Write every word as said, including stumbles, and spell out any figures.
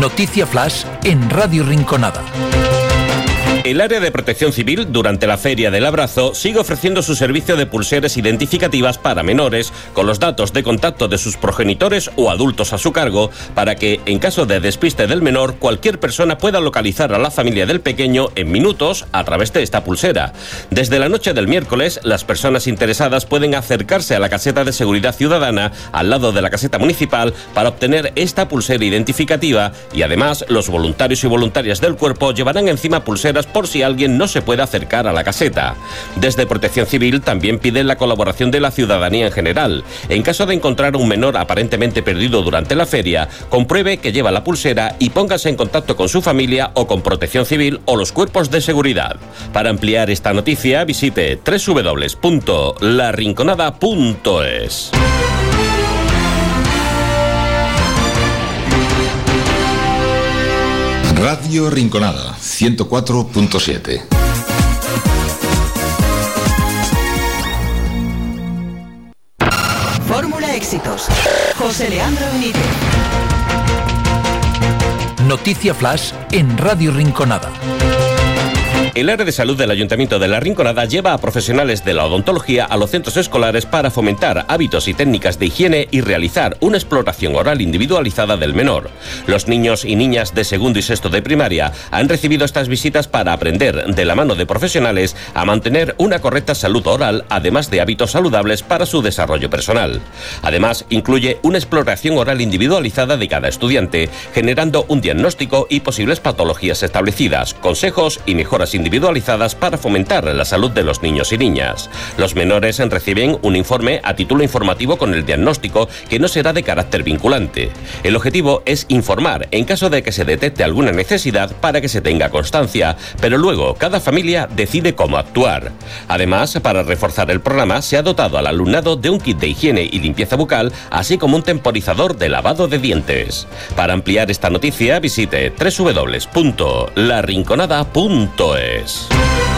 Noticia Flash en Radio Rinconada. El área de Protección Civil, durante la Feria del Abrazo, sigue ofreciendo su servicio de pulseras identificativas para menores con los datos de contacto de sus progenitores o adultos a su cargo, para que, en caso de despiste del menor, cualquier persona pueda localizar a la familia del pequeño en minutos a través de esta pulsera. Desde la noche del miércoles, las personas interesadas pueden acercarse a la caseta de Seguridad Ciudadana, al lado de la caseta municipal, para obtener esta pulsera identificativa, y además los voluntarios y voluntarias del cuerpo llevarán encima pulseras por si alguien no se puede acercar a la caseta. Desde Protección Civil también piden la colaboración de la ciudadanía en general. En caso de encontrar a un menor aparentemente perdido durante la feria, compruebe que lleva la pulsera y póngase en contacto con su familia o con Protección Civil o los cuerpos de seguridad. Para ampliar esta noticia, visite doble u doble u doble u punto la rinconada punto es. Radio Rinconada, ciento cuatro punto siete. Fórmula Éxitos. José Leandro Benítez. Noticia Flash en Radio Rinconada. El área de salud del Ayuntamiento de La Rinconada lleva a profesionales de la odontología a los centros escolares para fomentar hábitos y técnicas de higiene y realizar una exploración oral individualizada del menor. Los niños y niñas de segundo y sexto de primaria han recibido estas visitas para aprender, de la mano de profesionales, a mantener una correcta salud oral, además de hábitos saludables para su desarrollo personal. Además, incluye una exploración oral individualizada de cada estudiante, generando un diagnóstico y posibles patologías establecidas, consejos y mejoras individuales individualizadas para fomentar la salud de los niños y niñas. Los menores reciben un informe a título informativo con el diagnóstico, que no será de carácter vinculante. El objetivo es informar en caso de que se detecte alguna necesidad para que se tenga constancia, pero luego cada familia decide cómo actuar. Además, para reforzar el programa, se ha dotado al alumnado de un kit de higiene y limpieza bucal, así como un temporizador de lavado de dientes. Para ampliar esta noticia, visite doble u doble u doble u punto la rinconada punto es.